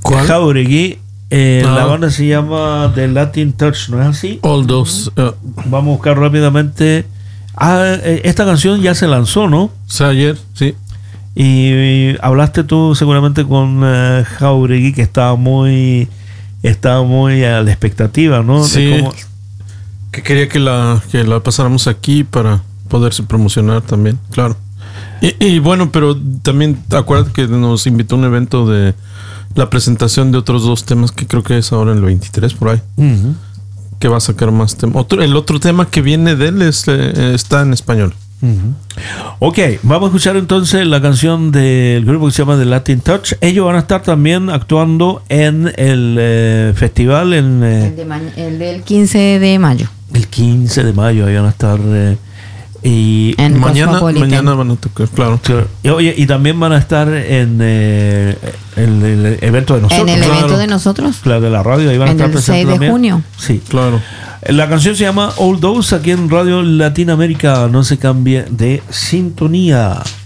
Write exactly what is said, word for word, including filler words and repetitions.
¿Cuál? Jáuregui. Eh, Ah. La banda se llama The Latin Touch, ¿no es así? All those. Uh, Vamos a buscar rápidamente. Ah, eh, esta canción ya se lanzó, ¿no? o sea, ayer, sí. Y, y hablaste tú seguramente con uh, Jáuregui, que estaba muy estaba muy a la expectativa, ¿no? De Sí. cómo- Que quería que la, que la pasáramos aquí para poderse promocionar también, claro. Y, y bueno, pero también acuérdate que nos invitó a un evento de la presentación de otros dos temas que creo que es ahora en el veintitrés por ahí. Ujú. Que va a sacar más temas. Otro, el otro tema que viene de él es, eh, está en español. Ujú. Ok, vamos a escuchar entonces la canción del grupo que se llama The Latin Touch. Ellos van a estar también actuando en el eh, festival en eh, El, de ma- el del quince de mayo. el quince de mayo. Ahí van a estar eh, y, En Mañana, Cosmopolitan. mañana van a tocar, claro. y, oye, y también van a estar en eh, el, el evento de nosotros. En el Claro. evento de nosotros. La de la radio, ahí van a En estar el presentes seis de también. junio. Sí. Claro. La canción se llama All Those aquí en Radio Latinoamérica. No se cambie de sintonía.